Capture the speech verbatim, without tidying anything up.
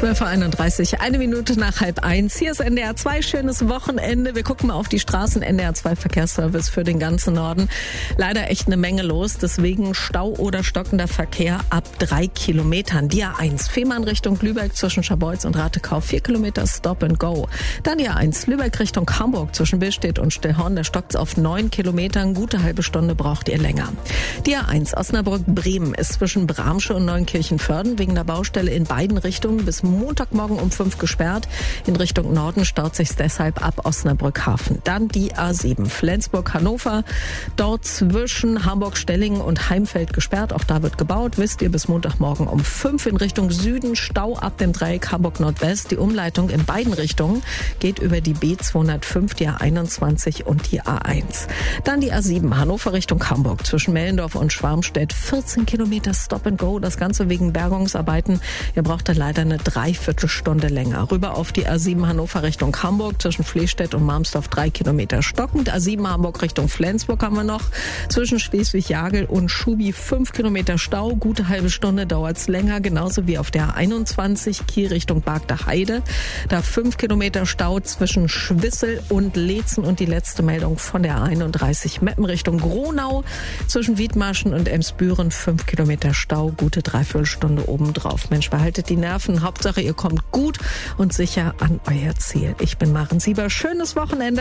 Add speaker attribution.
Speaker 1: zwölf Uhr einunddreißig, eine Minute nach halb eins. Hier ist N D R zwei, schönes Wochenende. Wir gucken mal auf die Straßen. N D R zwei Verkehrsservice für den ganzen Norden. Leider echt eine Menge los, deswegen Stau oder stockender Verkehr ab drei Kilometern. Die A eins, Fehmarn Richtung Lübeck zwischen Scharbeutz und Ratekau, vier Kilometer Stop and Go. Dann die A eins, Lübeck Richtung Hamburg zwischen Billstedt und Stillhorn, da stockt's auf neun Kilometern. Gute halbe Stunde braucht ihr länger. Die A eins, Osnabrück-Bremen ist zwischen Bramsche und Neunkirchen-Vörden wegen der Baustelle in beiden Richtungen bis Montagmorgen um fünf gesperrt. In Richtung Norden staut sich's deshalb ab Osnabrück-Hafen. Dann die A sieben, Flensburg-Hannover. Dort zwischen Hamburg-Stellingen und Heimfeld gesperrt. Auch da wird gebaut. Wisst ihr, bis Montagmorgen um fünf in Richtung Süden. Stau ab dem Dreieck Hamburg-Nordwest. Die Umleitung in beiden Richtungen geht über die B zweihundertfünf, die A einundzwanzig und die A eins. Dann die A sieben, Hannover Richtung Hamburg zwischen Mellendorf und Schwarmstedt. vierzehn Kilometer Stop and Go. Das Ganze wegen Bergungsarbeiten. Ihr braucht da leider eine Dreiviertelstunde länger. Rüber auf die A sieben Hannover Richtung Hamburg zwischen Flehstedt und Marmsdorf drei Kilometer stockend. A sieben Hamburg Richtung Flensburg haben wir noch. Zwischen Schleswig-Jagel und Schubi fünf Kilometer Stau. Gute halbe Stunde dauert's länger. Genauso wie auf der A einundzwanzig Kiel Richtung Bargter Heide. Da fünf Kilometer Stau zwischen Schwissel und Leetzen. Und die letzte Meldung von der A einunddreißig Meppen Richtung Gronau. Zwischen Wiedmarschen und Emsbüren fünf Kilometer Stau. Gute Dreiviertelstunde obendrauf. Mensch, behaltet die Nerven. Hauptsache, ihr kommt gut und sicher an euer Ziel. Ich bin Maren Sieber. Schönes Wochenende.